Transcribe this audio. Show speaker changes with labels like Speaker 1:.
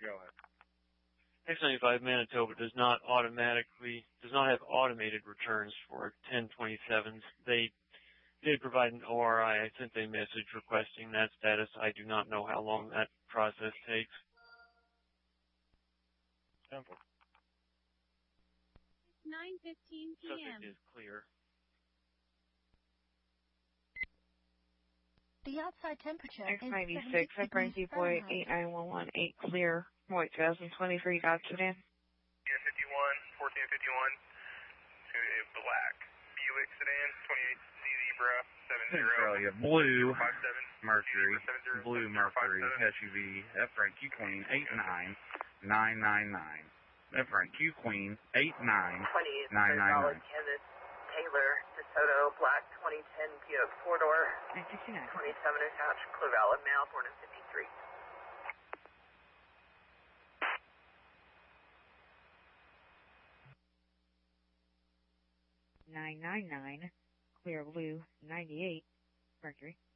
Speaker 1: Go ahead.
Speaker 2: X95 Manitoba does not have automated returns for 1027s. They did provide an ORI. I sent a message requesting that status. I do not know how long that process takes.
Speaker 1: Simple.
Speaker 3: 9:15 p.m.
Speaker 2: Subject is clear.
Speaker 3: The outside temperature
Speaker 4: X96,
Speaker 3: is 76
Speaker 4: FRNC
Speaker 3: degrees
Speaker 4: Boy
Speaker 3: Fahrenheit.
Speaker 4: 89118 clear. White 2023 Dr. Dan.
Speaker 5: 51, 1451 to a black Buick sedan, 28C Zebra, 70.
Speaker 1: Australia, blue Mercury, blue Mercury SUV, FRQ Queen 89999. FRQ Queen 89999.
Speaker 6: Kansas Taylor DeSoto, black 2010 Buick 4-door,
Speaker 4: 969.
Speaker 6: 27 attached, clue valid, male, born in 53.
Speaker 4: Nine clear blue 98 Mercury.